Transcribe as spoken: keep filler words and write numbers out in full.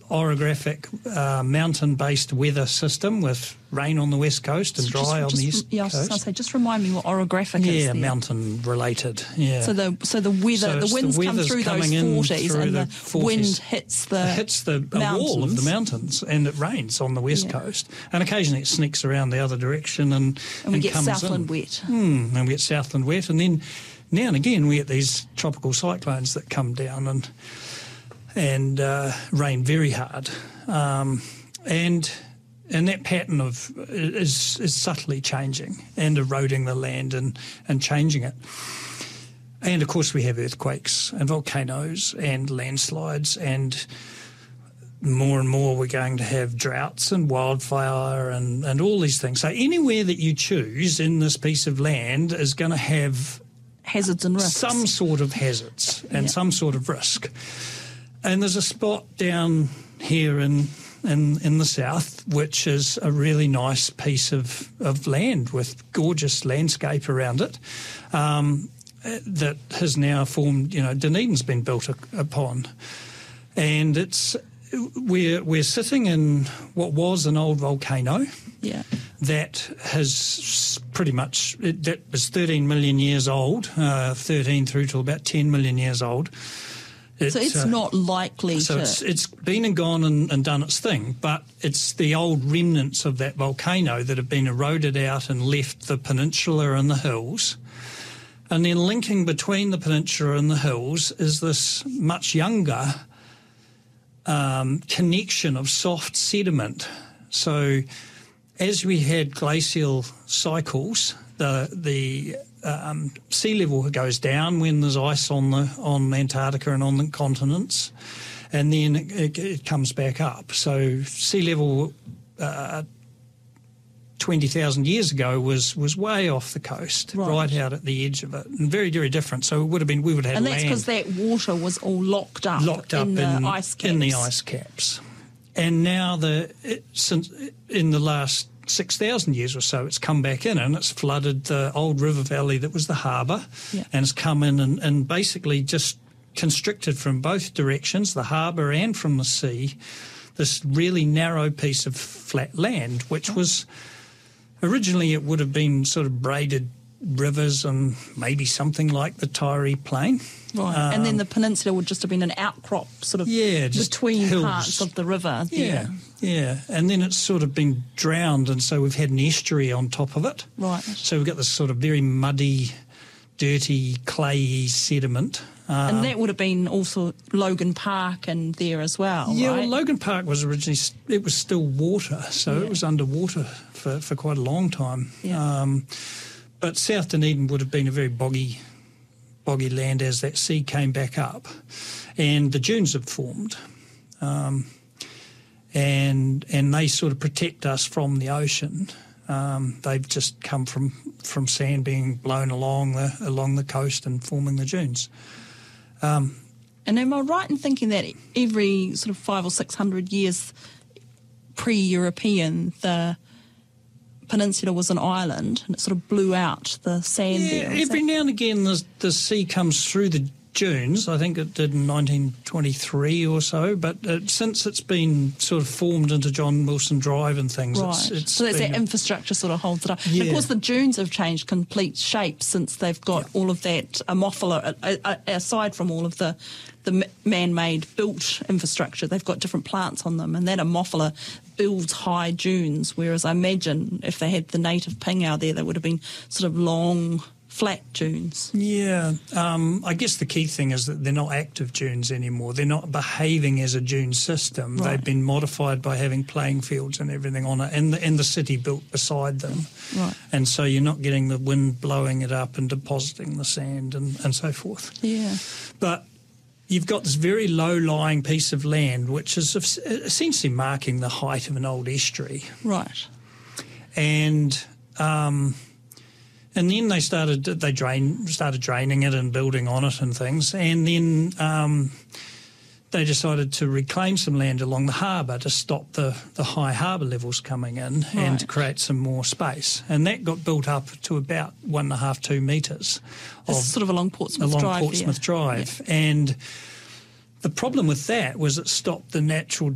orographic uh, mountain-based weather system with rain on the west coast and So dry just, on just, the east yeah, I was coast. going to say, just remind me what orographic yeah, is there. mountain-related, yeah. So the so the weather, So the it's winds the come weather's through those coming in forties, through and the the forties. wind hits the It hits the a mountains. wall of the mountains, and it rains on the west Yeah. coast, and occasionally it sneaks around the other direction and and we get comes Southland in. wet. Mm, and we get Southland wet, and then now and again we get these tropical cyclones that come down and and uh, rain very hard, um, and and that pattern of is is subtly changing and eroding the land and and changing it. And of course we have earthquakes and volcanoes and landslides, and more and more we're going to have droughts and wildfire and, and all these things. So anywhere that you choose in this piece of land is going to have Hazards and risks. some sort of hazards and Yeah. some sort of risk. And there's a spot down here in in, in the south which is a really nice piece of, of land with gorgeous landscape around it, um, that has now formed, you know, Dunedin's been built upon. And it's we're we're sitting in what was an old volcano. Yeah. That has pretty much, it, that was thirteen million years old, uh, thirteen through to about ten million years old. It, So it's uh, not likely So to... it's, it's been and gone and, and done its thing, but it's the old remnants of that volcano that have been eroded out and left the peninsula and the hills. And then linking between the peninsula and the hills is this much younger um, connection of soft sediment. So as we had glacial cycles, the the um, sea level goes down when there's ice on the on Antarctica and on the continents, and then it, it comes back up. So sea level uh, twenty thousand years ago was was way off the coast, Right. right out at the edge of it, and very very different. So it would have been we would have had And that's land because that water was all locked up, locked up in, in, the ice caps. in the ice caps. And now the it, since in the last six thousand years or so, it's come back in and it's flooded the old river valley that was the harbour, Yeah. and it's come in and, and basically just constricted from both directions, the harbour and from the sea, this really narrow piece of flat land, which was originally it would have been sort of braided rivers and maybe something like the Tiree Plain. Right. Um, and then the peninsula would just have been an outcrop sort of Yeah, just between hills. parts of the river. Yeah, there. yeah. And then it's sort of been drowned, and so we've had an estuary on top of it. Right. So we've got this sort of very muddy, dirty, clayey sediment. Um, And that would have been also Logan Park and there as well, yeah, right? well, Logan Park was originally, it was still water, so Yeah. it was underwater for, for quite a long time. Yeah. Um, but South Dunedin would have been a very boggy, boggy land as that sea came back up. And the dunes have formed. Um, and and they sort of protect us from the ocean. Um, they've just come from, from sand being blown along the along the coast and forming the dunes. Um, And am I right in thinking that every sort of five or six hundred years pre-European, the peninsula was an island and it sort of blew out the sand yeah, there? Is every that- now and again the, the sea comes through the dunes. I think it did in nineteen twenty-three or so, but uh, since it's been sort of formed into John Wilson Drive and things, Right. it's, it's so that's been that a- infrastructure sort of holds it up. And Yeah. of course, the dunes have changed complete shape since they've got Yeah. all of that Ammophila, uh, uh, aside from all of the the m- man-made built infrastructure. They've got different plants on them, and that Ammophila builds high dunes, whereas I imagine if they had the native pingao there, they would have been sort of long, flat dunes. Yeah, um, I guess the key thing is that they're not active dunes anymore. They're not behaving as a dune system. Right. They've been modified by having playing fields and everything on it, and the, and the city built beside them. Right. And so you're not getting the wind blowing it up and depositing the sand and, and so forth. Yeah. But you've got this very low-lying piece of land which is essentially marking the height of an old estuary. Right. And... Um, And then they started they drain started draining it and building on it and things. And then um, they decided to reclaim some land along the harbour to stop the, the high harbour levels coming in Right. and to create some more space. And that got built up to about one and a half, two metres. It's sort of along Portsmouth along Drive. Portsmouth there. Drive. And the problem with that was it stopped the natural